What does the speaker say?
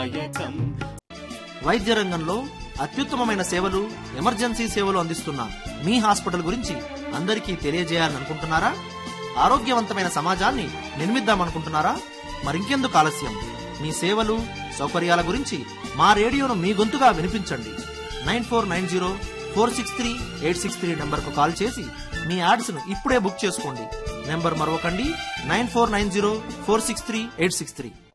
దాయకం. వైద్య రంగంలో అత్యుత్తమమైన సేవలు, ఎమర్జెన్సీ సేవలు అందిస్తున్న మీ హాస్పిటల్ గురించి అందరికీ తెలియజేయాలని అనుకుంటున్నారా? ఆరోగ్యవంతమైన సమాజాన్ని నిర్మిద్దామనుకుంటున్నారా? మరింకెందుకు ఆలస్యం? మీ సేవలు, సౌకర్యాల గురించి మా రేడియోను మీ గొంతుగా వినిపించండి. 9490463863 నంబర్కు కాల్ చేసి మీ యాడ్స్ ను ఇప్పుడే బుక్ చేసుకోండి. నెంబర్ మరొకండి, 9490463863.